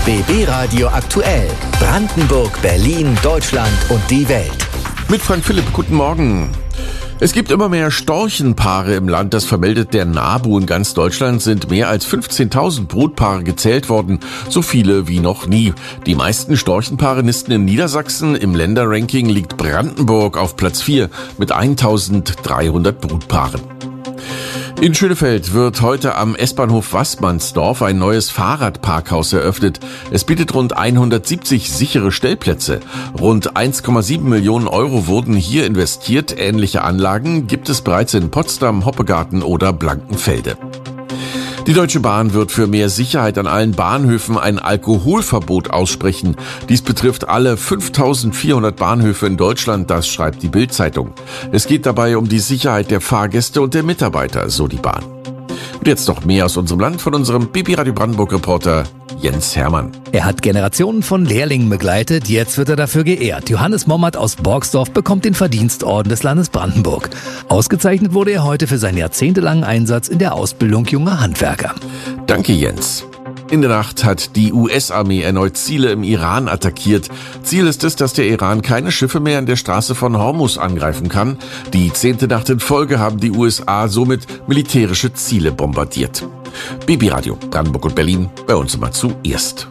BB Radio aktuell. Brandenburg, Berlin, Deutschland und die Welt. Mit Frank Philipp, guten Morgen. Es gibt immer mehr Storchenpaare im Land, das vermeldet der NABU. In ganz Deutschland sind mehr als 15.000 Brutpaare gezählt worden, so viele wie noch nie. Die meisten Storchenpaare nisten in Niedersachsen. Im Länderranking liegt Brandenburg auf Platz 4 mit 1.300 Brutpaaren. In Schönefeld wird heute am S-Bahnhof Waßmannsdorf ein neues Fahrradparkhaus eröffnet. Es bietet rund 170 sichere Stellplätze. Rund 1,7 Millionen Euro wurden hier investiert. Ähnliche Anlagen gibt es bereits in Potsdam, Hoppegarten oder Blankenfelde. Die Deutsche Bahn wird für mehr Sicherheit an allen Bahnhöfen ein Alkoholverbot aussprechen. Dies betrifft alle 5.400 Bahnhöfe in Deutschland, das schreibt die Bild-Zeitung. Es geht dabei um die Sicherheit der Fahrgäste und der Mitarbeiter, so die Bahn. Und jetzt noch mehr aus unserem Land von unserem BB Radio Brandenburg-Reporter Jens Hermann. Er hat Generationen von Lehrlingen begleitet, jetzt wird er dafür geehrt. Johannes Mommert aus Borgsdorf bekommt den Verdienstorden des Landes Brandenburg. Ausgezeichnet wurde er heute für seinen jahrzehntelangen Einsatz in der Ausbildung junger Handwerker. Danke, Jens. In der Nacht hat die US-Armee erneut Ziele im Iran attackiert. Ziel ist es, dass der Iran keine Schiffe mehr an der Straße von Hormuz angreifen kann. Die 10. Nacht in Folge haben die USA somit militärische Ziele bombardiert. BB Radio Brandenburg und Berlin, bei uns immer zuerst.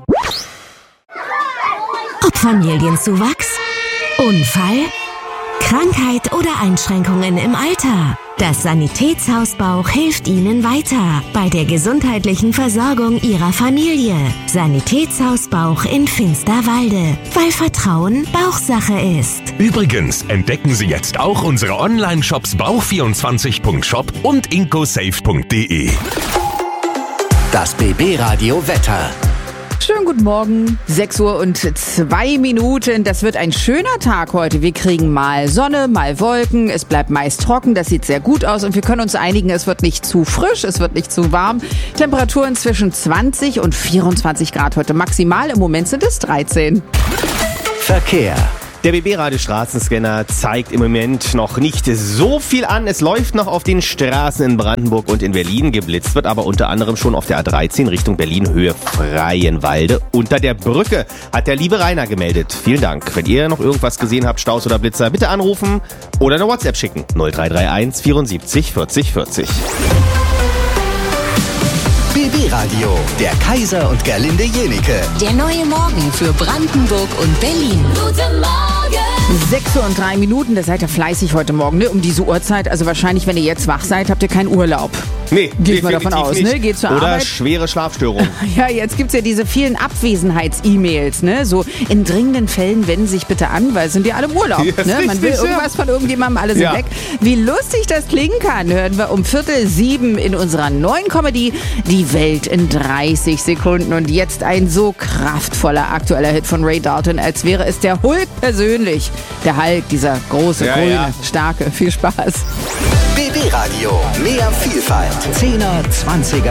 Ob Familienzuwachs, Unfall, Krankheit oder Einschränkungen im Alter. Das Sanitätshaus Bauch hilft Ihnen weiter bei der gesundheitlichen Versorgung Ihrer Familie. Sanitätshaus Bauch in Finsterwalde, weil Vertrauen Bauchsache ist. Übrigens entdecken Sie jetzt auch unsere Online-Shops bauch24.shop und incosafe.de. Das BB Radio Wetter. Schönen guten Morgen, 6:02 Uhr. Das wird ein schöner Tag heute. Wir kriegen mal Sonne, mal Wolken. Es bleibt meist trocken, das sieht sehr gut aus. Und wir können uns einigen, es wird nicht zu frisch, es wird nicht zu warm. Temperaturen zwischen 20 und 24 Grad heute maximal. Im Moment sind es 13. Verkehr. Der BB-Radio Straßenscanner zeigt im Moment noch nicht so viel an. Es läuft noch auf den Straßen in Brandenburg und in Berlin. Geblitzt wird aber unter anderem schon auf der A13 Richtung Berlin, Höhe Freienwalde. Unter der Brücke hat der liebe Rainer gemeldet. Vielen Dank. Wenn ihr noch irgendwas gesehen habt, Staus oder Blitzer, bitte anrufen oder eine WhatsApp schicken. 0331 74 40 40. BB Radio, der Kaiser und Gerlinde Jenike. Der neue Morgen für Brandenburg und Berlin. Guten Morgen! 6:03 Uhr, da seid ihr fleißig heute Morgen, ne? Um diese Uhrzeit. Also wahrscheinlich, wenn ihr jetzt wach seid, habt ihr keinen Urlaub. Nee, geht mal davon aus, nicht. Ne? Geht zur Oder Arbeit. schwere Schlafstörungen. Ja, jetzt gibt's ja diese vielen Abwesenheits-E-Mails, ne? So, in dringenden Fällen wenden Sie sich bitte an, weil es sind ja alle im Urlaub, Ja, ne? Man will richtig, irgendwas von irgendjemandem, alle sind Ja. weg. Wie lustig das klingen kann, hören wir um 6:45 in unserer neuen Comedy Die Welt in 30 Sekunden. Und jetzt ein so kraftvoller aktueller Hit von Ray Dalton, als wäre es der Hulk persönlich. Der Hulk, dieser große, grüne, starke. Viel Spaß. BB Radio, mehr Vielfalt. 10er, 20er.